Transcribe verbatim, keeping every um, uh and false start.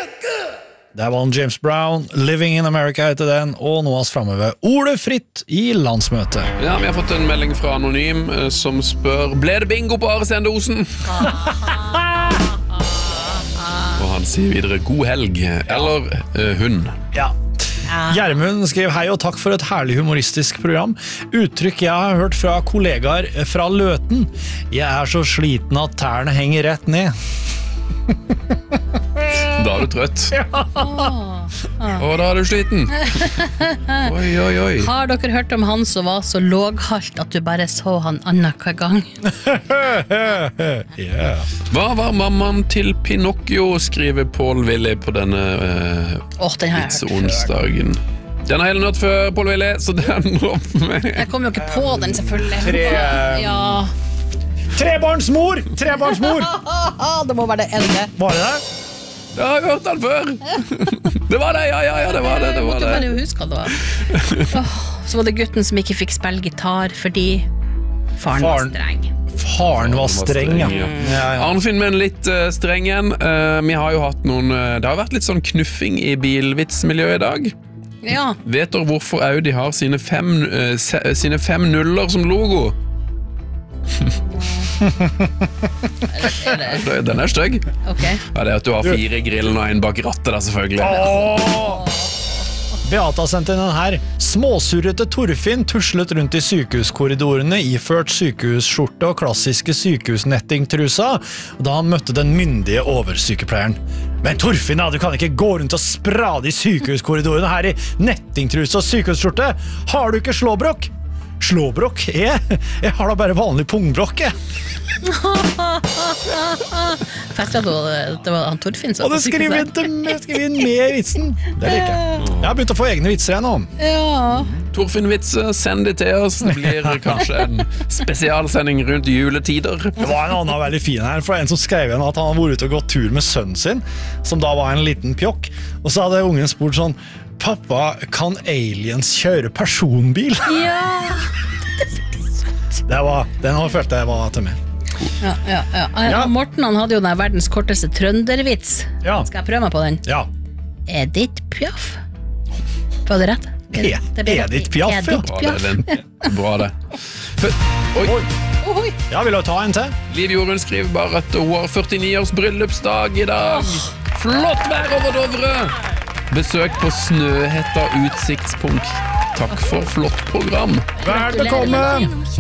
Det var James Brown, Living in America heter den, og nå er vi fremme ved Ole Fritt i landsmøtet. Ja, vi har fått en melding fra Anonym eh, som spør, ble det bingo på Are Sendosen? Og han sier videre, god helg, eller eh, hun. Ja. Gjermund skrev hei og takk for et herlig humoristisk program. Uttrykk jeg har hørt fra kollegaer fra Løten. Jeg er så sliten at tærne henger rett ned. Da er du trøtt. Ja. Og da er du sliten. Oi, oi, oi. Har dere hørt om han som var så låghalt at du bare så han annenhver gang? yeah. Hva var mammaen til Pinocchio, skriver Paul Willy på denne uh, oh, vitsonsdagen. Den har hele nødt før, Paul Willy, så den dropper meg. Jeg kom jo ikke på den, selvfølgelig. Tre... Ja. Trebarnsmor! Trebarnsmor! Det må være det elde. Var det det? Jeg har hørt den før. Det var det, ja, ja, ja, det var det, det var det. Jeg måtte bare huske hva det var. Oh, så var det gutten som ikke fikk spille gitar fordi faren, faren var streng. Faren var streng, ja. ja. ja, ja. Arnfinn med en litt uh, streng en. Uh, vi har jo hatt noen, uh, det har vært litt sånn knuffing i bilvitsmiljøet i dag. Ja. Vet dere hvorfor Audi har sine fem, uh, se, sine fem nuller som logo? Den er stygg. Okay. Ja, det er at du har fire i grillen og en bak rattet da, selvfølgelig. Åh! Beata sendte den her. Småsurrete Torfinn tuslet rundt i sykehuskorridorene iført sykehusskjorte og klassiske sykehusnettingtrusa da han møtte den myndige oversykepleieren. Men Torfinn, du kan ikke gå rundt og sprade i sykehuskorridorene her i nettingtrusa og sykehusskjorte. Har du ikke slåbrok? Slåbrok? Jeg, jeg har da bare vanlig pungbrok, jeg. Fest at det var han Torfinn som... Og det skriver inn med i vitsen. Det liker jeg. Jeg har begynt å få egne vitser jeg nå. Ja. Torfinn-vits, send det til oss. Det blir kanskje en spesialsending rundt juletider. Det var en annen veldig fin her, for en som skrev igjen at han hadde vært ute og gått tur med sønnen sin, som da var en liten pjokk. Og så hadde ungen spurt sånn, pappa, kan aliens kjøre personbil? Ja. Det var, den har jeg følt jeg var til meg. Ja, ja, ja. ja. Morten han hadde jo den verdens korteste trøndervits. Ja. Skal jeg prøve meg på den? Ja. Edith Piaf. Var det rett? E Edith Piaf, ja. Edith Piaf. Bra det, bra det. Oi. Oi. Oi. Ja, vil du ta en til? Liv Jorunn skriver bare at hun har førtini års bryllupsdag i dag. Oh. Flott vær over Dovre. Besøk på Snøhetta utsiktspunkt. Takk for flott program. Vær velkommen.